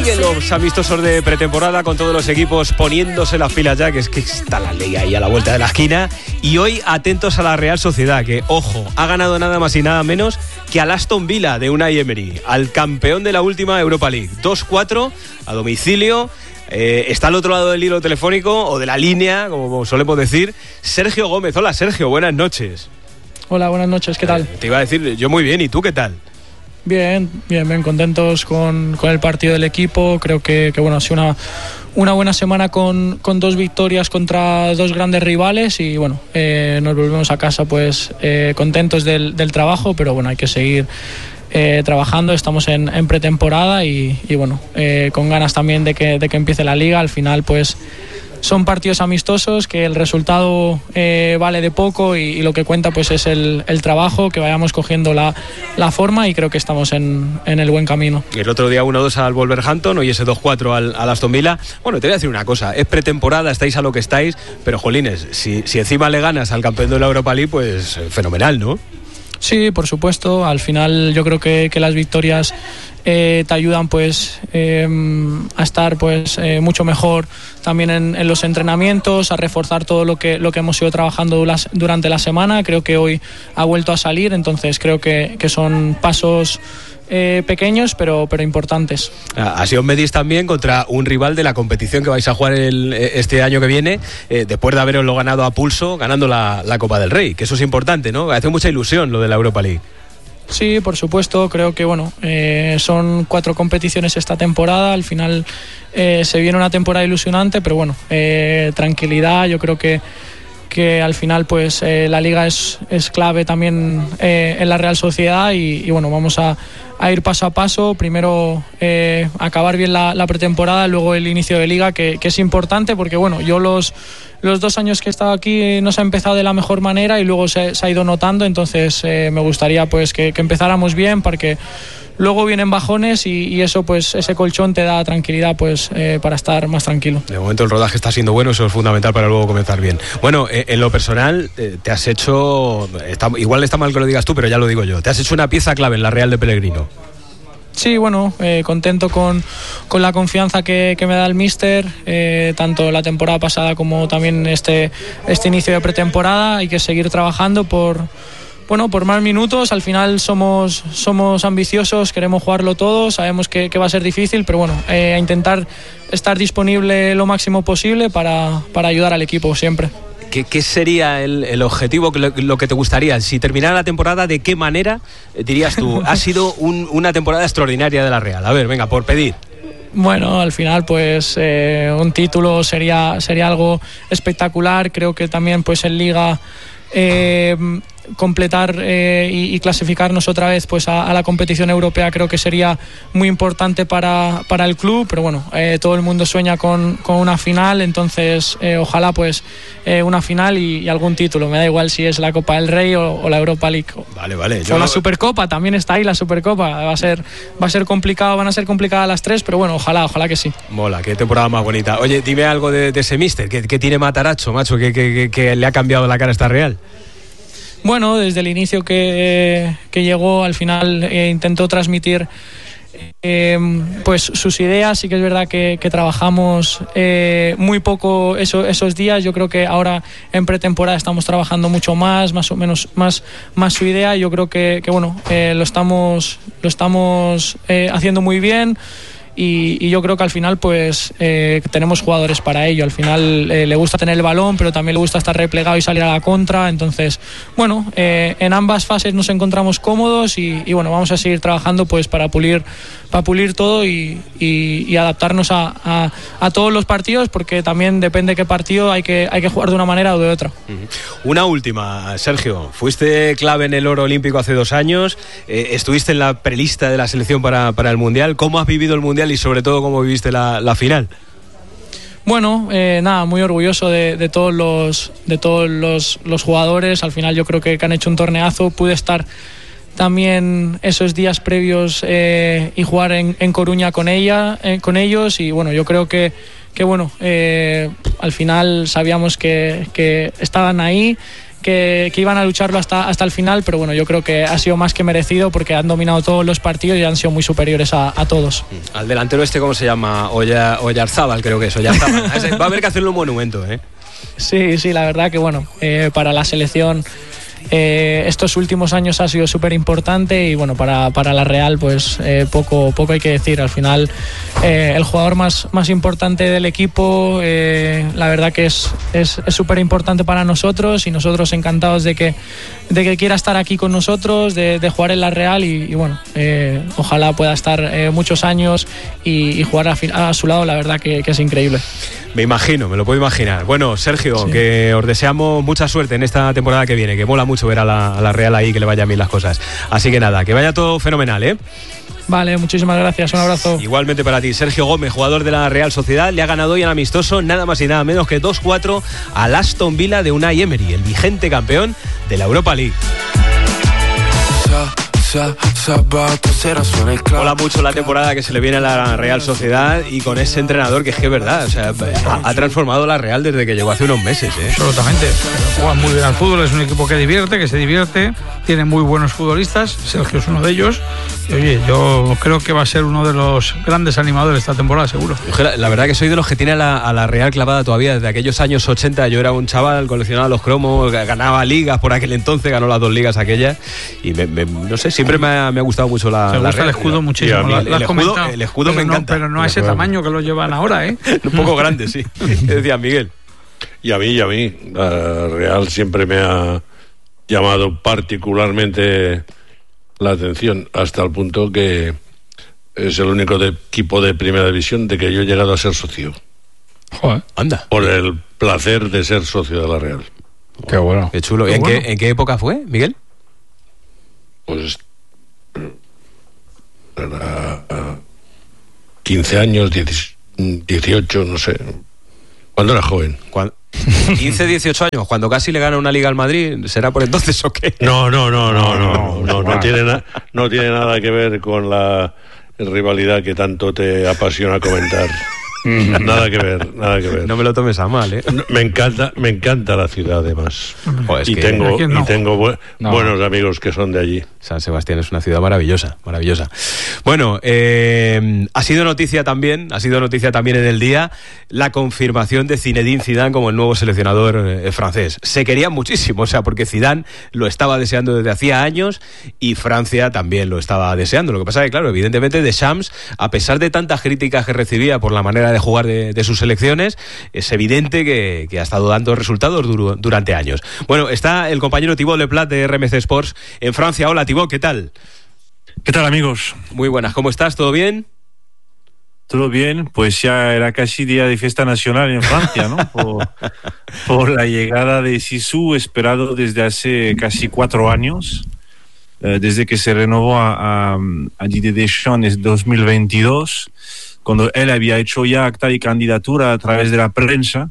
Siguen los amistosos de pretemporada con todos los equipos poniéndose las pilas ya, que es que está la liga ahí a la vuelta de la esquina. Y hoy atentos a la Real Sociedad, que, ojo, ha ganado nada más y nada menos que al Aston Villa de Unai Emery, al campeón de la última Europa League. 2-4 a domicilio. Está al otro lado del hilo telefónico o de la línea, como solemos decir, Sergio Gómez. Hola, Sergio, buenas noches. Hola, buenas noches, ¿qué tal? Te iba a decir, yo muy bien, ¿y tú qué tal? Bien, contentos con el partido del equipo. Creo que bueno, ha sido una buena semana con 2 victorias contra 2 grandes rivales y bueno, nos volvemos a casa pues contentos del trabajo, pero bueno, hay que seguir trabajando. Estamos en pretemporada y bueno, con ganas también de que empiece la liga. Al final pues son partidos amistosos, que el resultado vale de poco y lo que cuenta pues es el trabajo, que vayamos cogiendo la forma, y creo que estamos en el buen camino. El otro día 1-2 al Wolverhampton, hoy ese 2-4 al Aston Villa. Bueno, te voy a decir una cosa, es pretemporada, estáis a lo que estáis, pero jolines, si encima le ganas al campeón de la Europa League, pues fenomenal, ¿no? Sí, por supuesto. Al final yo creo que las victorias te ayudan pues a estar pues mucho mejor también en los entrenamientos, a reforzar todo lo que hemos ido trabajando durante la semana. Creo que hoy ha vuelto a salir, entonces creo que son pasos pequeños pero importantes. Así os medís también contra un rival de la competición que vais a jugar este año que viene, después de haberoslo ganado a pulso, ganando la Copa del Rey, que eso es importante, ¿no? Hace mucha ilusión lo de la Europa League. Sí, por supuesto. Creo que bueno, son 4 competiciones esta temporada. Al final se viene una temporada ilusionante, pero bueno, tranquilidad. Yo creo que al final pues la liga es clave también en la Real Sociedad y bueno, vamos a ir paso a paso. Primero acabar bien la pretemporada, luego el inicio de liga, que es importante porque bueno, yo los 2 años que he estado aquí no se ha empezado de la mejor manera y luego se ha ido notando, entonces me gustaría pues que empezáramos bien, porque luego vienen bajones y eso pues ese colchón te da tranquilidad pues para estar más tranquilo. De momento el rodaje está siendo bueno, eso es fundamental para luego comenzar bien. Bueno, en lo personal te has hecho, igual está mal que lo digas tú, pero ya lo digo yo, te has hecho una pieza clave en la Real de Pellegrino. Sí, bueno, contento con la confianza que me da el míster, tanto la temporada pasada como también este inicio de pretemporada. Hay que seguir trabajando por más minutos. Al final somos ambiciosos, queremos jugarlo todo, sabemos que va a ser difícil, pero bueno, a intentar estar disponible lo máximo posible para ayudar al equipo siempre. ¿Qué sería el objetivo, lo que te gustaría? Si terminara la temporada, ¿de qué manera dirías tú? Ha sido una temporada extraordinaria de la Real. A ver, venga, por pedir. Bueno, al final pues un título sería algo espectacular. Creo que también pues en Liga completar y clasificarnos otra vez pues a la competición europea creo que sería muy importante para el club, pero bueno, todo el mundo sueña con una final, entonces ojalá pues una final y algún título. Me da igual si es la Copa del Rey o la Europa League. Vale. O la Supercopa, también está ahí la Supercopa. Va a ser complicado, van a ser complicadas las 3, pero bueno, ojalá que sí. Mola, qué temporada más bonita. Oye, dime algo de ese míster, ¿qué tiene Matarazzo, macho, que le ha cambiado la cara a esta Real? Bueno, desde el inicio que llegó, al final intentó transmitir pues sus ideas. Sí que es verdad que trabajamos muy poco esos días. Yo creo que ahora en pretemporada estamos trabajando mucho más o menos más su idea. Yo creo que bueno, lo estamos haciendo muy bien. Y yo creo que al final pues tenemos jugadores para ello. Al final le gusta tener el balón, pero también le gusta estar replegado y salir a la contra. Entonces, bueno, en ambas fases nos encontramos cómodos y bueno, vamos a seguir trabajando pues para pulir todo y adaptarnos a todos los partidos, porque también depende de qué partido hay que jugar de una manera o de otra. Una última, Sergio. Fuiste clave en el oro olímpico hace 2 años, estuviste en la prelista de la selección para el Mundial. ¿Cómo has vivido el Mundial y sobre todo cómo viviste la final? Bueno, nada, muy orgulloso de todos los jugadores. Al final yo creo que han hecho un torneazo. Pude estar también esos días previos y jugar en Coruña con ellos, y bueno, yo creo que bueno, al final sabíamos que estaban ahí, que iban a lucharlo hasta el final, pero bueno, yo creo que ha sido más que merecido porque han dominado todos los partidos y han sido muy superiores a todos. Al delantero ¿cómo se llama? Oyarzábal, creo que es Oyarzábal. Va a haber que hacerle un monumento, ¿eh? Sí, la verdad que bueno, para la selección estos últimos años ha sido súper importante y bueno, para la Real pues poco hay que decir. Al final el jugador más importante del equipo, la verdad que es súper importante para nosotros y nosotros encantados de que quiera estar aquí con nosotros, de jugar en la Real y bueno, ojalá pueda estar muchos años y jugar a su lado. La verdad que es increíble. Me lo puedo imaginar. Bueno, Sergio, sí, que os deseamos mucha suerte en esta temporada que viene, que mola mucho ver a la Real ahí, que le vayan bien las cosas. Así que nada, que vaya todo fenomenal, ¿eh? Vale, muchísimas gracias, un abrazo. Igualmente para ti. Sergio Gómez, jugador de la Real Sociedad, le ha ganado hoy en amistoso nada más y nada menos que 2-4 al Aston Villa de Unai Emery, el vigente campeón de la Europa League. Mola mucho la temporada que se le viene a la Real Sociedad y con ese entrenador que es que es verdad, o sea, ha transformado la Real desde que llegó hace unos meses, ¿eh? Absolutamente, juegan muy bien al fútbol, es un equipo que se divierte, tiene muy buenos futbolistas, Sergio es uno de ellos y oye, yo creo que va a ser uno de los grandes animadores de esta temporada, seguro. La verdad que soy de los que tiene a la Real clavada todavía desde aquellos años 80. Yo era un chaval, coleccionaba los cromos, ganaba ligas por aquel entonces, ganó las 2 ligas aquellas y no sé, siempre me ha gustado mucho la Real. Me gusta el escudo muchísimo. El escudo me encanta. Pero no a ese tamaño que lo llevan ahora, ¿eh? Un poco grande, sí. ¿Qué decía Miguel? Y a mí. La Real siempre me ha llamado particularmente la atención, hasta el punto que es el único equipo de primera división de que yo he llegado a ser socio. Joder, anda. Por el placer de ser socio de la Real. Qué bueno. Qué chulo. ¿En qué época fue, Miguel? Pues 15 años, 18, no sé. Cuando era joven. 15, 18 años, cuando casi le gana una liga al Madrid, ¿será por entonces o qué? No tiene nada que ver con la rivalidad que tanto te apasiona comentar. Nada que ver. No me lo tomes a mal, ¿eh? Me encanta la ciudad, además. Pues tengo buenos amigos que son de allí. San Sebastián es una ciudad maravillosa. Bueno, ha sido noticia también en el día la confirmación de Zinedine Zidane como el nuevo seleccionador francés. Se querían muchísimo, o sea, porque Zidane lo estaba deseando desde hacía años y Francia también lo estaba deseando. Lo que pasa es que, claro, evidentemente Deschamps, a pesar de tantas críticas que recibía por la manera de jugar de sus selecciones, es evidente que ha estado dando resultados durante años. Bueno, está el compañero Thibaut Leplat de RMC Sports en Francia. Hola, Thibaut, ¿qué tal? ¿Qué tal, amigos? Muy buenas, ¿cómo estás? ¿Todo bien? Todo bien, pues ya era casi día de fiesta nacional en Francia, ¿no? Por la llegada de Zizou, esperado desde hace casi 4 años, desde que se renovó a Didier Deschamps en 2022, cuando él había hecho ya acta de candidatura a través de la prensa.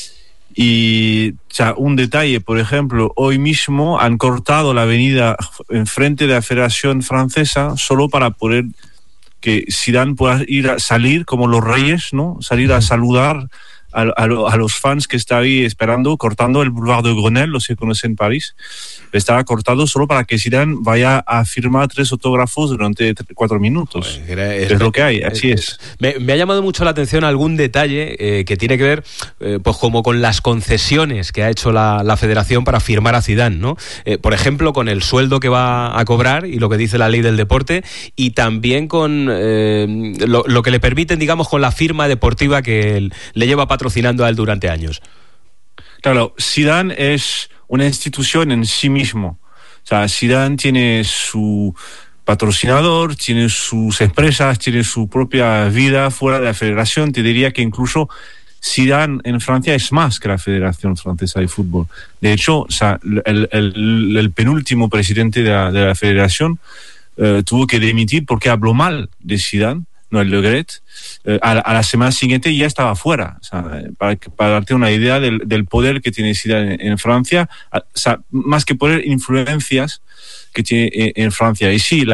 Y o sea, un detalle, por ejemplo, hoy mismo han cortado la avenida enfrente de la Federación Francesa solo para poder que Zidane pueda salir como los reyes, ¿no? Salir a saludar a los fans que está ahí esperando, cortando el Boulevard de Grenelle, los que conocen París. Estaba cortado solo para que Zidane vaya a firmar 3 autógrafos durante 4 minutos. Es lo que hay, así es. Me ha llamado mucho la atención algún detalle que tiene que ver pues como con las concesiones que ha hecho la Federación para firmar a Zidane, ¿no? Por ejemplo, con el sueldo que va a cobrar y lo que dice la ley del deporte, y también con lo que le permiten, digamos, con la firma deportiva que le lleva patrocinando a él durante años. Claro, Zidane es una institución en sí mismo. O sea, Zidane tiene su patrocinador, tiene sus empresas, tiene su propia vida fuera de la federación. Te diría que incluso Zidane en Francia es más que la Federación Francesa de Fútbol. De hecho, o sea, el penúltimo presidente de la federación tuvo que dimitir porque habló mal de Zidane, no el Le Gret. A la semana siguiente ya estaba fuera. O sea, para darte una idea del poder que tiene Zidane en Francia, o sea, más que poder, influencias que tiene en Francia. Y sí,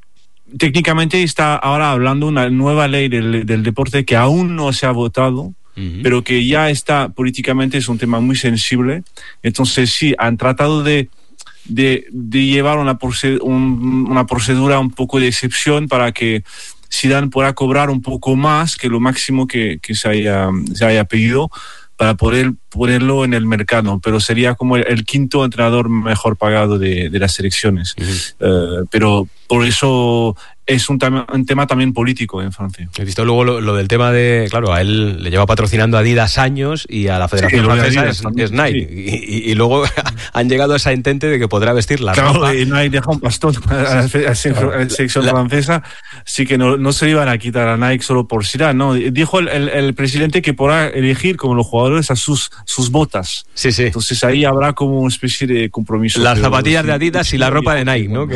técnicamente está ahora hablando una nueva ley del deporte que aún no se ha votado, pero que ya está políticamente, es un tema muy sensible. Entonces sí, han tratado de llevar una procedura un poco de excepción para que Zidane pueda cobrar un poco más que lo máximo que se haya pedido, para poder ponerlo en el mercado, pero sería como el quinto entrenador mejor pagado de las selecciones. Pero por eso es un tema también político en Francia. He visto luego lo del tema de, claro, a él le lleva patrocinando a Adidas años y a la Federación Francesa es Nike. Sí. Y luego han llegado a esa entente de que podrá vestir la ropa. Y Nike deja un bastón a la selección francesa, sí que no se iban a quitar a Nike solo por Zidane, ¿no? Dijo el presidente que podrá elegir como los jugadores a sus botas. Sí, sí. Entonces ahí habrá como una especie de compromiso. Las zapatillas de Adidas y la ropa de Nike, ¿no?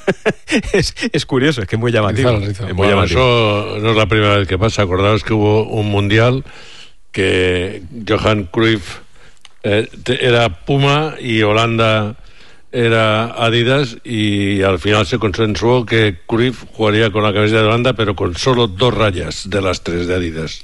Es curioso, es que es muy llamativo. Bueno, eso no es la primera vez que pasa. Acordaos que hubo un mundial que Johan Cruyff era Puma y Holanda era Adidas, y al final se consensuó que Cruyff jugaría con la camiseta de Holanda, pero con solo 2 rayas de las 3 de Adidas.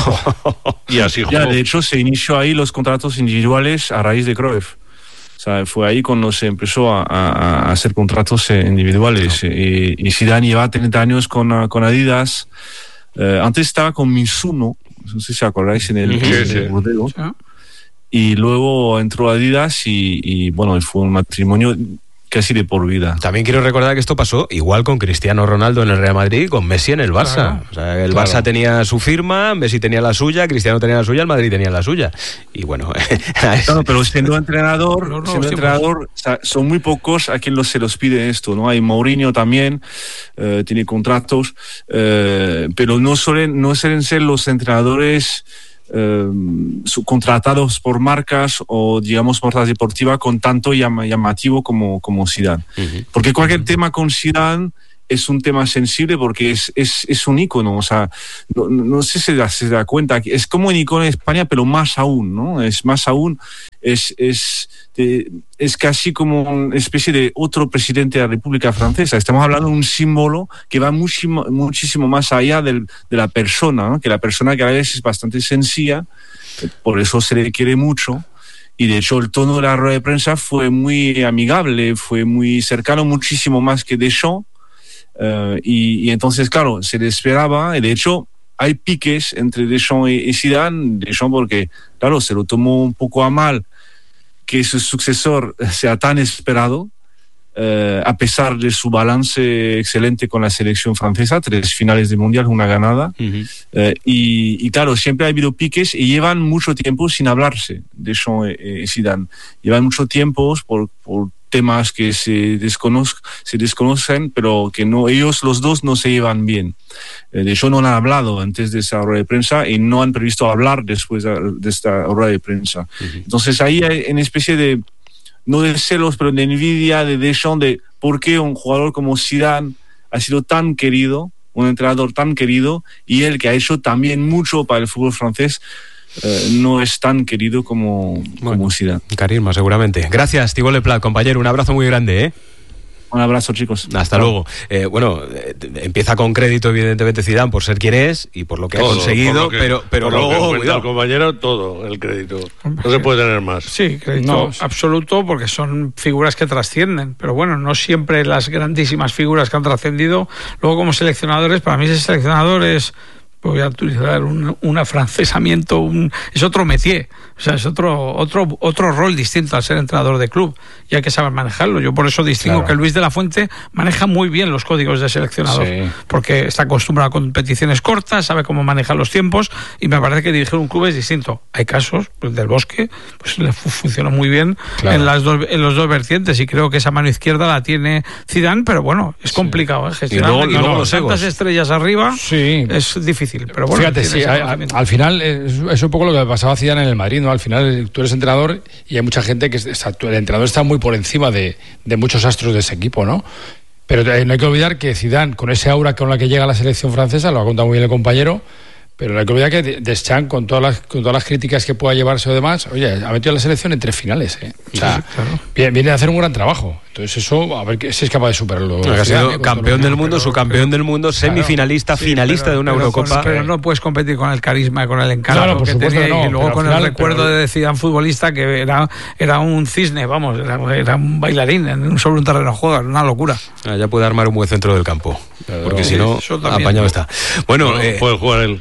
Y así jugó. Ya, de hecho, se inició ahí los contratos individuales a raíz de Cruyff. O sea, fue ahí cuando se empezó a hacer contratos individuales. Y Zidane lleva 30 años con Adidas. Antes estaba con Mizuno, no sé si acordáis, en el Burdeos. Y luego entró Adidas y bueno, fue un matrimonio casi de por vida. También quiero recordar que esto pasó igual con Cristiano Ronaldo en el Real Madrid y con Messi en el Barça. Claro. O sea, el Barça tenía su firma, Messi tenía la suya, Cristiano tenía la suya, el Madrid tenía la suya. Y bueno... Claro, pero siendo entrenador, o sea, son muy pocos a quien se los pide esto, ¿no? Hay Mourinho también, tiene contratos, pero no suelen ser los entrenadores subcontratados por marcas o digamos por la deportiva con tanto llamativo como Zidane. Porque cualquier tema con Zidane es un tema sensible porque es un ícono, o sea, no sé si se da cuenta, es como un ícono en España, pero más aún, ¿no? Es más aún, es casi como una especie de otro presidente de la República Francesa. Estamos hablando de un símbolo que va muchísimo más allá de la persona, ¿no? Que la persona que a veces es bastante sencilla, por eso se le quiere mucho. Y de hecho el tono de la rueda de prensa fue muy amigable, fue muy cercano, muchísimo más que Deschamps. Y entonces, claro, se le esperaba, y de hecho hay piques entre Deschamps y Zidane. Deschamps porque, claro, se lo tomó un poco a mal que su sucesor sea tan esperado, a pesar de su balance excelente con la selección francesa, 3 finales de mundial, 1 ganada. Y claro, siempre ha habido piques y llevan mucho tiempo sin hablarse, Deschamps y Zidane. Llevan mucho tiempo por temas que se desconocen, pero que ellos los dos no se llevan bien. De hecho, no han hablado antes de esa rueda de prensa y no han previsto hablar después de esta rueda de prensa. Entonces ahí hay una especie de, no de celos, pero de envidia de Deschamps, de por qué un jugador como Zidane ha sido tan querido, un entrenador tan querido, y él que ha hecho también mucho para el fútbol francés, no es tan querido como Zidane. Carisma, seguramente. Gracias, Thibaut Leplat, compañero. Un abrazo muy grande, ¿eh? Un abrazo, chicos. Hasta luego. Empieza con crédito, evidentemente, Zidane, por ser quien es y por lo que ha conseguido, pero luego... Cuidado, compañero, todo el crédito. No se puede tener más. Sí, crédito absoluto, porque son figuras que trascienden. Pero bueno, no siempre las grandísimas figuras que han trascendido. Luego, como seleccionadores, para mí ese seleccionador es... Voy a utilizar un afrancesamiento, es otro métier, o sea, es otro rol distinto al ser entrenador de club, y hay que saber manejarlo. Yo por eso distingo que Luis de la Fuente maneja muy bien los códigos de seleccionador, porque está acostumbrado a competiciones cortas, sabe cómo manejar los tiempos, y me parece que dirigir un club es distinto. Hay casos, pues del Bosque, pues le funcionó muy bien en los dos vertientes, y creo que esa mano izquierda la tiene Zidane, pero bueno, es complicado gestionar. Y luego los tantas estrellas arriba es difícil. Pero bueno, fíjate, al final es un poco lo que le pasaba a Zidane en el Madrid, ¿no? Al final tú eres entrenador y hay mucha gente que el entrenador está muy por encima de muchos astros de ese equipo, ¿no? Pero no hay que olvidar que Zidane, con ese aura con la que llega a la selección francesa, lo ha contado muy bien el compañero, Pero no hay que olvidar que Deschamps, con todas las críticas que pueda llevarse o demás, oye, ha metido a la selección en 3 finales. O sea, claro. Viene a hacer un gran trabajo. Entonces eso, a ver si es capaz de superarlo. Ha sido campeón del mundo, subcampeón del mundo, semifinalista, finalista de una Eurocopa. Pero no puedes competir con el carisma, con el encanto por que supuesto tenía, y luego con el recuerdo de Zidane futbolista, que era un cisne, vamos, era un bailarín sobre un terreno de juego, una locura. Ya puede armar un buen centro del campo, porque si no, apañado está. Bueno, puede jugar él.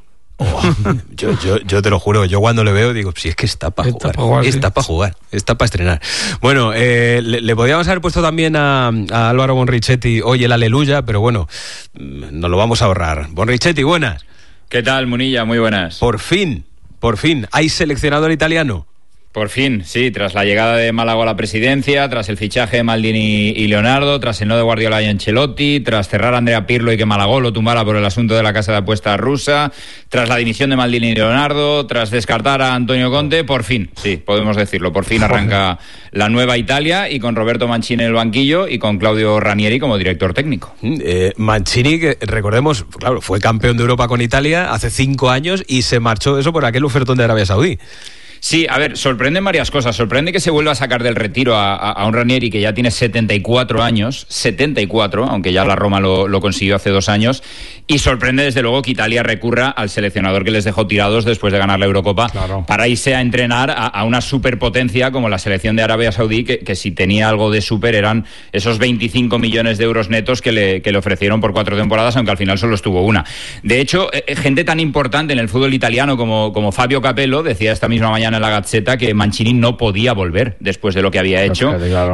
Yo te lo juro, yo cuando le veo digo, si es que está para jugar, está para estrenar. Bueno, le podríamos haber puesto también a Álvaro Bonrichetti hoy el aleluya, pero bueno, nos lo vamos a ahorrar. Bonrichetti, buenas. ¿Qué tal, Munilla? Muy buenas. Por fin, ¿hay seleccionador italiano? Por fin, sí, tras la llegada de Málaga a la presidencia, tras el fichaje de Maldini y Leonardo, tras el no de Guardiola y Ancelotti, tras cerrar a Andrea Pirlo y que Malagón lo tumbara por el asunto de la casa de apuestas rusa, tras la dimisión de Maldini y Leonardo, tras descartar a Antonio Conte, por fin, sí, podemos decirlo, por fin arranca la nueva Italia, y con Roberto Mancini en el banquillo y con Claudio Ranieri como director técnico. Mancini, que recordemos, claro, fue campeón de Europa con Italia hace 5 años y se marchó eso por aquel ofertón de Arabia Saudí. Sí, a ver, sorprenden varias cosas. Sorprende que se vuelva a sacar del retiro a un Ranieri que ya tiene 74 años, 74, aunque ya la Roma lo consiguió hace 2 años. Y sorprende, desde luego, que Italia recurra al seleccionador que les dejó tirados después de ganar la Eurocopa, para irse a entrenar a una superpotencia como la selección de Arabia Saudí, que si tenía algo de súper eran esos 25 millones de euros netos que le ofrecieron por 4 temporadas, aunque al final solo estuvo una. De hecho, gente tan importante en el fútbol italiano como Fabio Capello decía esta misma mañana en la Gazzetta que Mancini no podía volver después de lo que había hecho,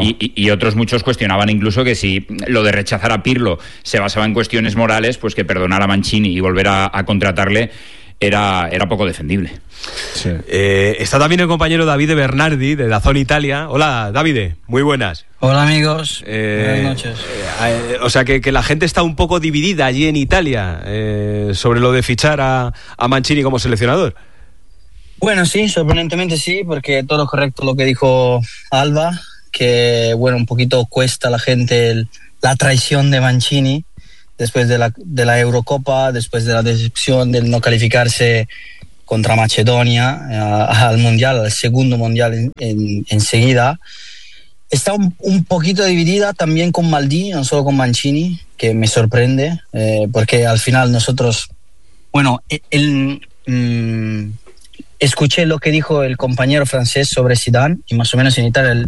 y otros muchos cuestionaban incluso que si lo de rechazar a Pirlo se basaba en cuestiones morales, pues que perdonar a Mancini y volver a contratarle era poco defendible. Sí. Está también el compañero Davide Bernardi de Dazón Italia. Hola, Davide, muy buenas. Hola, amigos, buenas noches. O sea que la gente está un poco dividida allí en Italia sobre lo de fichar a Mancini como seleccionador. Bueno, sí, sorprendentemente sí, porque todo lo correcto lo que dijo Alba, que bueno, un poquito cuesta a la gente la traición de Mancini después de la Eurocopa, después de la decepción del no calificarse contra Macedonia al Mundial, al segundo Mundial enseguida. Está un poquito dividida también con Maldini, no solo con Mancini, que me sorprende, porque al final nosotros, bueno, escuché lo que dijo el compañero francés sobre Zidane, y más o menos en Italia